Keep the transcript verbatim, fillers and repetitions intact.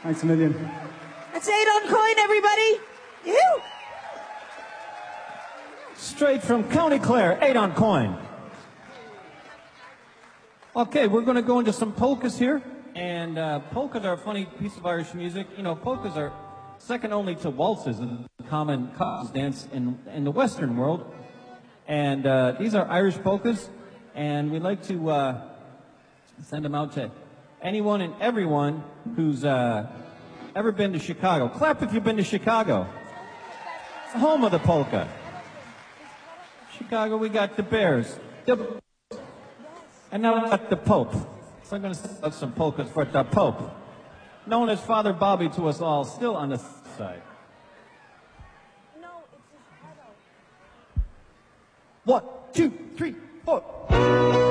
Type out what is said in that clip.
Thanks a million. That's eight on coin, everybody. Yoo. Straight from County Clare, eight on coin. Okay, we're going to go into some polkas here. And uh, polkas are a funny piece of Irish music. You know, polkas are second only to waltzes in common couples dance in, in the Western world. And uh, these are Irish polkas. And we like to uh, send them out to anyone and everyone who's uh, ever been to Chicago. Clap if you've been to Chicago. It's the home of the polka. Chicago, we got the Bears. The, and now we got the Pope. So I'm going to send out some polkas for the Pope, known as Father Bobby to us all, still on the side. No, it's his One, two, three, four.